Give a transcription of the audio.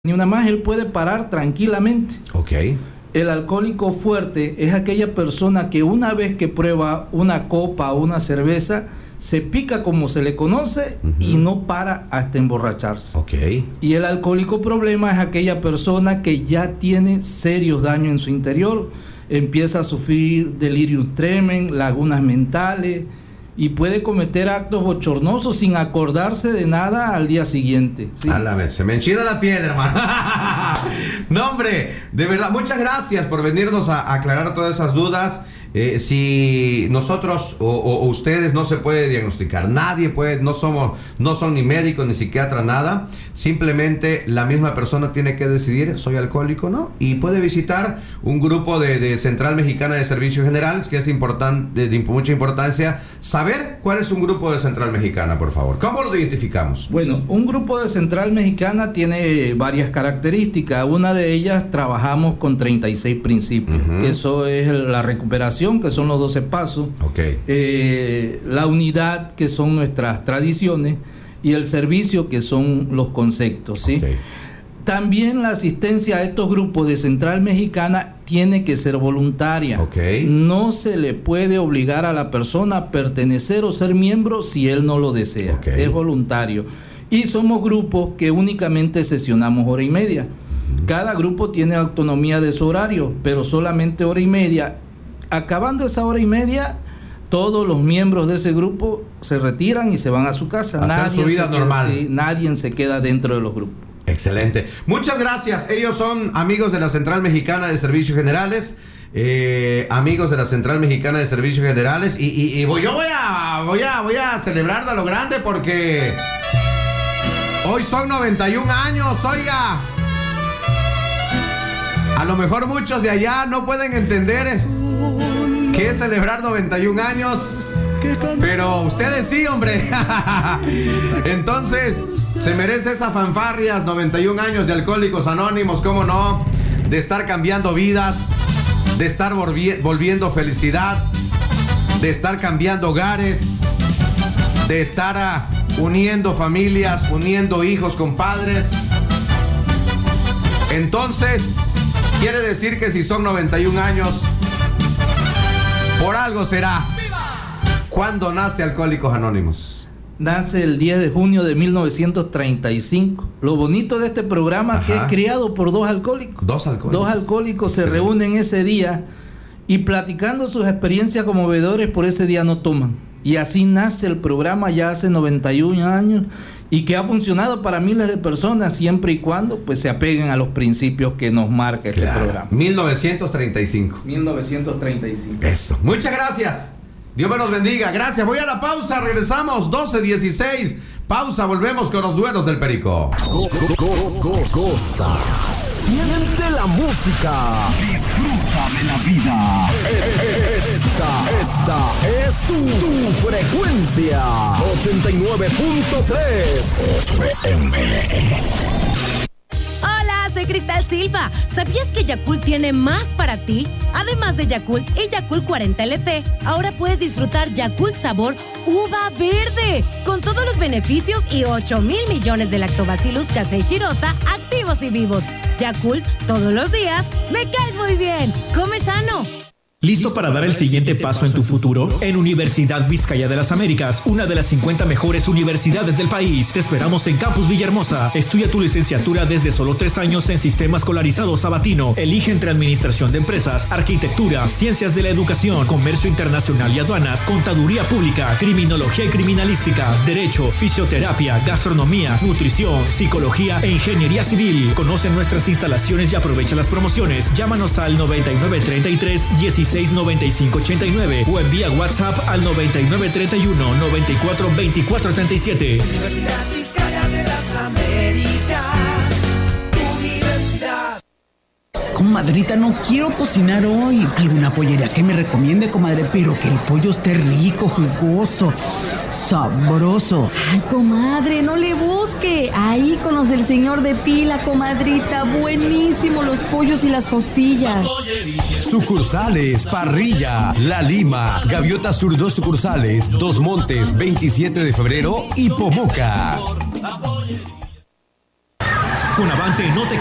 Ni una más, él puede parar tranquilamente. Ok. El alcohólico fuerte es aquella persona que una vez que prueba una copa o una cerveza, se pica como se le conoce y no para hasta emborracharse. Ok. Y el alcohólico problema es aquella persona que ya tiene serios daños en su interior, empieza a sufrir delirium tremens, lagunas mentales, y puede cometer actos bochornosos sin acordarse de nada al día siguiente. ¿Sí? A la vez, se me enchina la piel, hermano. No, hombre, de verdad, muchas gracias por venirnos a aclarar todas esas dudas. Si nosotros o ustedes no se puede diagnosticar, nadie puede, no son ni médicos ni psiquiatras, nada. Simplemente la misma persona tiene que decidir, soy alcohólico, ¿no? Y puede visitar un grupo de Central Mexicana de Servicios Generales, que es importante, de mucha importancia saber cuál es un grupo de Central Mexicana, por favor. ¿Cómo lo identificamos? Bueno, un grupo de Central Mexicana tiene varias características. Una de ellas, trabajamos con 36 principios, que eso es la recuperación, que son los 12 pasos, la unidad, que son nuestras tradiciones, y el servicio, que son los conceptos, ¿sí? También la asistencia a estos grupos de Central Mexicana tiene que ser voluntaria. No se le puede obligar a la persona a pertenecer o ser miembro si él no lo desea. Es voluntario. Y somos grupos que únicamente sesionamos hora y media. Cada grupo tiene autonomía de su horario, pero solamente hora y media. Acabando esa hora y media, todos los miembros de ese grupo se retiran y se van a su casa. Hacer su vida normal. Sí, nadie se queda dentro de los grupos. Excelente. Muchas gracias. Ellos son amigos de la Central Mexicana de Servicios Generales. Amigos de la Central Mexicana de Servicios Generales. Y yo voy a celebrar a lo grande porque hoy son 91 años, oiga. A lo mejor muchos de allá no pueden entender qué es celebrar 91 años, pero ustedes sí, hombre. Entonces, se merece esa fanfarrias, 91 años de Alcohólicos Anónimos, cómo no, de estar cambiando vidas, de estar volviendo felicidad, de estar cambiando hogares, de estar uniendo familias, uniendo hijos con padres. Entonces, quiere decir que si son 91 años, por algo será. ¿Cuándo nace Alcohólicos Anónimos? Nace el 10 de junio de 1935. Lo bonito de este programa es que es creado por dos alcohólicos. Dos alcohólicos se reúnen ese día y platicando sus experiencias como bebedores por ese día no toman. Y así nace el programa ya hace 91 años y que ha funcionado para miles de personas siempre y cuando pues se apeguen a los principios que nos marca este programa. 1935. 1935. Eso. Muchas gracias. Dios me los bendiga. Gracias. Voy a la pausa. Regresamos. 12:16. Pausa. Volvemos con los duelos del Perico. Goza. Siente la música. Disfruta de la vida. Esta es tu frecuencia. 89.3 FM. Soy Cristal Silva. ¿Sabías que Yakult tiene más para ti? Además de Yakult y Yakult 40 LT, ahora puedes disfrutar Yakult sabor uva verde, con todos los beneficios y 8,000 millones de lactobacillus casei shirota activos y vivos. Yakult, todos los días, me caes muy bien. Come sano. ¿Listo para dar el siguiente paso en tu futuro? En Universidad Vizcaya de las Américas, una de las 50 mejores universidades del país. Te esperamos en Campus Villahermosa. Estudia tu licenciatura desde solo 3 años en Sistema Escolarizado Sabatino. Elige entre Administración de Empresas, Arquitectura, Ciencias de la Educación, Comercio Internacional y Aduanas, Contaduría Pública, Criminología y Criminalística, Derecho, Fisioterapia, Gastronomía, Nutrición, Psicología e Ingeniería Civil. Conoce nuestras instalaciones y aprovecha las promociones. Llámanos al 9933 169589 o envía WhatsApp al 9931 94 24 37. Universidad Vizcaya de las Américas, Universidad. Comadrita, no quiero cocinar hoy. ¿Alguna pollería que me recomiende, comadre? Pero que el pollo esté rico, jugoso, sabroso. Ay, comadre, no le busque. Ahí con los del señor de Tila, comadrita. Buenísimo los pollos y las costillas. Sucursales, Parrilla, La Lima, Gaviota Sur 2 sucursales, Dos Montes, 27 de febrero y Pomoca. Con Avante no te